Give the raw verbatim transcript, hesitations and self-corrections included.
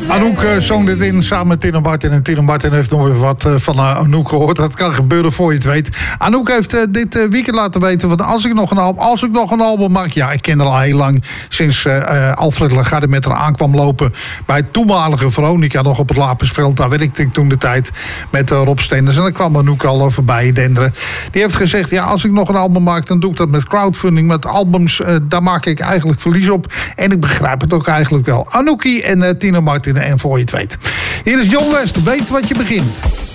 Anouk uh, zong dit in samen met Tino Martin. En Tino Martin heeft nog weer wat uh, van uh, Anouk gehoord. Dat kan gebeuren voor je het weet. Anouk heeft uh, dit uh, weekend laten weten... Van als ik nog een album, als ik nog een album maak... Ja, ik ken haar al heel lang. Sinds uh, uh, Alfred Lagarde met haar aankwam lopen... bij het toenmalige Veronica nog op het Lapersveld. Daar werkte ik toen de tijd met uh, Rob Stenders. En dan kwam Anouk al uh, voorbij denderen. Die heeft gezegd... Ja, als ik nog een album maak... dan doe ik dat met crowdfunding. Met albums, uh, daar maak ik eigenlijk verlies op. En ik begrijp het ook eigenlijk wel. Anoukie en uh, Tino Martin en voor je het weet. Hier is John West, weet wat je begint.